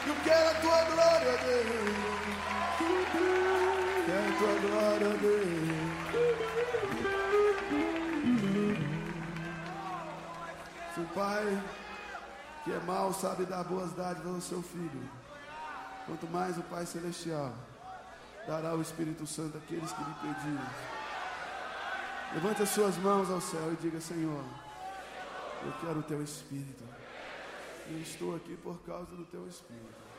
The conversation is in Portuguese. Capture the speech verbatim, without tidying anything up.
Eu quero a tua glória, Deus. Quero a tua glória, Deus. Se o pai que é mau sabe dar boas dádivas ao seu filho, quanto mais o Pai Celestial dará o Espírito Santo àqueles que lhe pedirem. Levante as suas mãos ao céu e diga: Senhor, eu quero o teu Espírito. Eu estou aqui por causa do teu Espírito.